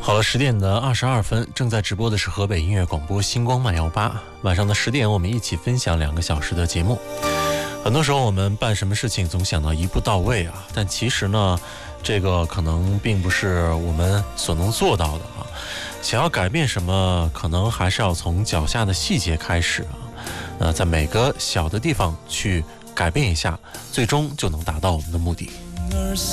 好了，10点的22分，正在直播的是河北音乐广播星光慢118。晚上的10点，我们一起分享2个小时的节目。很多时候我们办什么事情总想到一步到位啊，但其实呢，这个可能并不是我们所能做到的啊。想要改变什么，可能还是要从脚下的细节开始啊。在每个小的地方去改变一下，最终就能达到我们的目的。